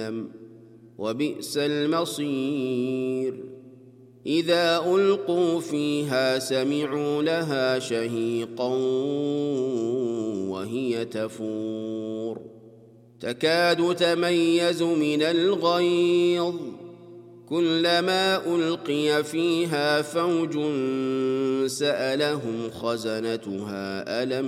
جهنم وبئس المصير إذا ألقوا فيها سمعوا لها شهيقا وهي تفور تكاد تميز من الغيظ كلما ألقي فيها فوج سألهم خزنتها ألم